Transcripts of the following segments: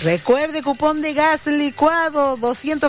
Recuerde, cupón de gas licuado,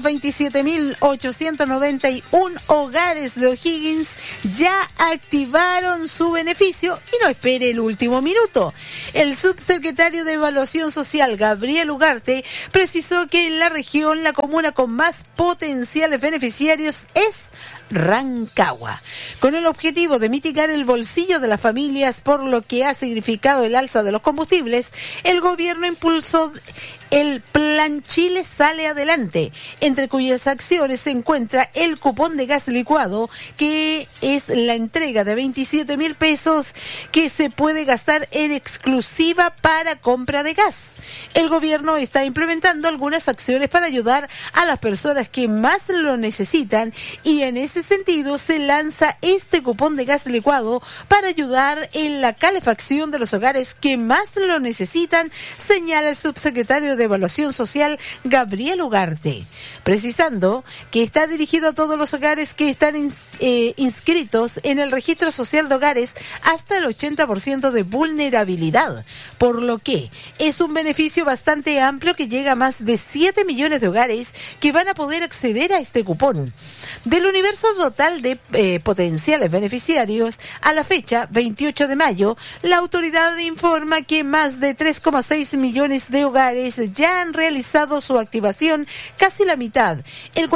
227.891 hogares de O'Higgins ya activaron su beneficio y no espere el último minuto. El subsecretario de Evaluación Social, Gabriel Ugarte, precisó que en la región la comuna con más potenciales beneficiarios es Rancagua, con el objetivo de mitigar el bolsillo de las familias por lo que ha significado el alza de los combustibles. El gobierno impulsó el Plan Chile Sale Adelante, entre cuyas acciones se encuentra el cupón de gas licuado, que es la entrega de 27.000 pesos que se puede gastar en exclusiva para compra de gas. El gobierno está implementando algunas acciones para ayudar a las personas que más lo necesitan y en ese sentido se lanza este cupón de gas licuado para ayudar en la calefacción de los hogares que más lo necesitan, señala el subsecretario de Evaluación Social, Gabriel Ugarte, precisando que está dirigido a todos los hogares que están inscritos en el registro social de hogares hasta el 80% de vulnerabilidad, por lo que es un beneficio bastante amplio que llega a más de 7 millones de hogares que van a poder acceder a este cupón. Del universo total de potenciales beneficiarios, a la fecha, 28 de mayo, la autoridad informa que más de 3,6 millones de hogares ya han realizado su activación, casi la mitad, el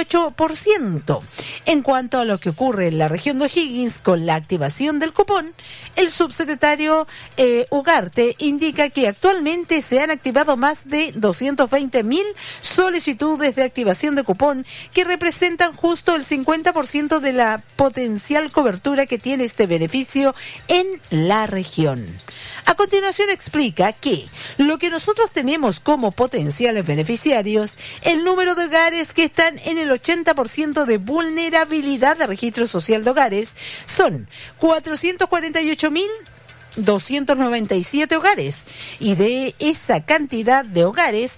48%. En cuanto a lo que ocurre en la región de O'Higgins con la activación del cupón, el subsecretario Ugarte indica que actualmente se han activado más de 220.000 solicitudes de activación de cupón, que representan justo el 50% de la potencial cobertura que tiene este beneficio en la región. A continuación explica que lo que nosotros tenemos como potenciales beneficiarios, el número de hogares que están en el 80% de vulnerabilidad de registro social de hogares, son 448.297 hogares, y de esa cantidad de hogares,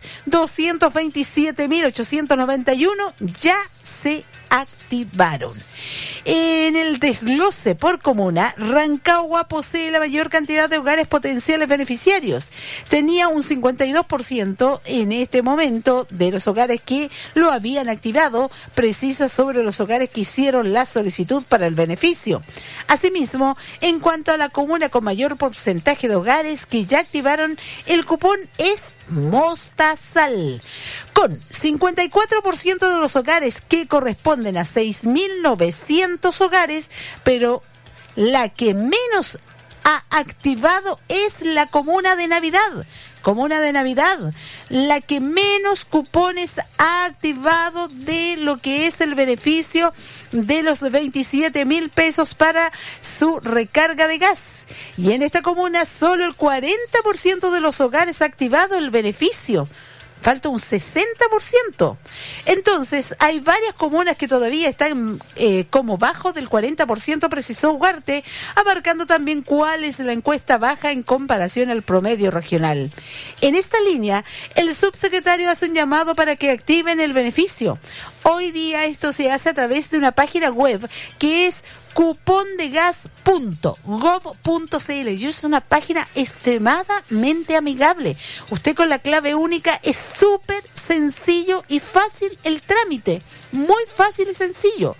227.891 ya se activaron. En el desglose por comuna, Rancagua posee la mayor cantidad de hogares potenciales beneficiarios. Tenía un 52% en este momento de los hogares que lo habían activado, precisa sobre los hogares que hicieron la solicitud para el beneficio. Asimismo, en cuanto a la comuna con mayor porcentaje de hogares que ya activaron el cupón es Mostazal, con 54% de los hogares que corresponden a 6.900 hogares, pero la que menos ha activado es la Comuna de Navidad, la que menos cupones ha activado de lo que es el beneficio de los 27.000 pesos para su recarga de gas. Y en esta comuna solo el 40% de los hogares ha activado el beneficio. Falta un 60%. Entonces, hay varias comunas que todavía están como bajo del 40%, precisó Ugarte, abarcando también cuál es la encuesta baja en comparación al promedio regional. En esta línea, el subsecretario hace un llamado para que activen el beneficio. Hoy día esto se hace a través de una página web que es cupondegas.gov.cl y es una página extremadamente amigable. Usted con la clave única es súper sencillo y fácil el trámite, muy fácil y sencillo.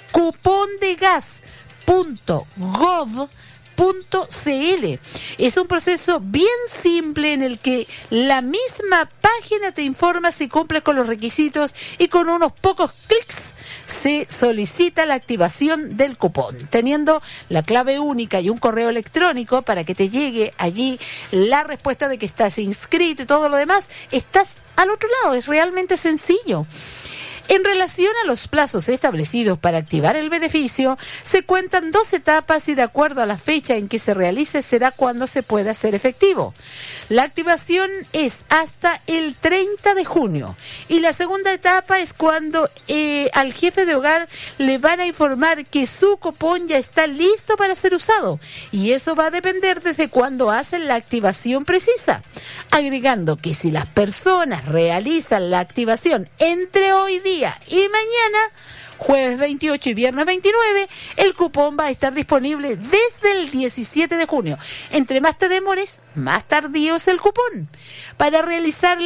cupondegas.gov.cl. Es un proceso bien simple en el que la misma página te informa si cumples con los requisitos y con unos pocos clics se solicita la activación del cupón, teniendo la clave única y un correo electrónico para que te llegue allí la respuesta de que estás inscrito y todo lo demás. Estás al otro lado, es realmente sencillo. En relación a los plazos establecidos para activar el beneficio, se cuentan 2 etapas y de acuerdo a la fecha en que se realice será cuando se pueda hacer efectivo. La activación es hasta el 30 de junio y la segunda etapa es cuando al jefe de hogar le van a informar que su cupón ya está listo para ser usado y eso va a depender desde cuándo hacen la activación precisa, agregando que si las personas realizan la activación entre hoy día y mañana, jueves 28 y viernes 29, el cupón va a estar disponible desde el 17 de junio. Entre más te demores, más tardío es el cupón. Para realizar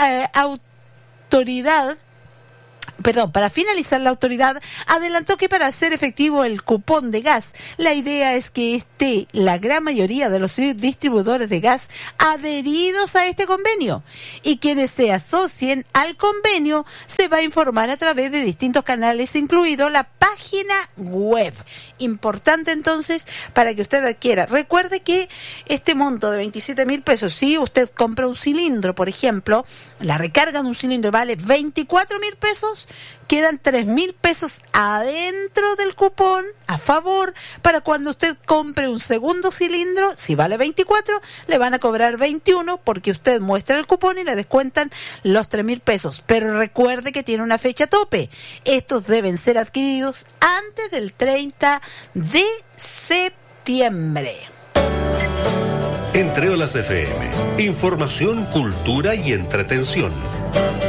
para finalizar, la autoridad adelantó que para hacer efectivo el cupón de gas, la idea es que esté la gran mayoría de los distribuidores de gas adheridos a este convenio, y quienes se asocien al convenio se va a informar a través de distintos canales, incluido la página web. Importante entonces para que usted adquiera. Recuerde que este monto de 27.000 pesos, si usted compra un cilindro, por ejemplo, la recarga de un cilindro vale 24.000 pesos, quedan 3.000 pesos adentro del cupón a favor para cuando usted compre un segundo cilindro. Si vale 24, le van a cobrar 21 porque usted muestra el cupón y le descuentan los 3.000 pesos. Pero recuerde que tiene una fecha tope. Estos deben ser adquiridos antes del 30 de septiembre. Entre Olas FM, información, cultura y entretención.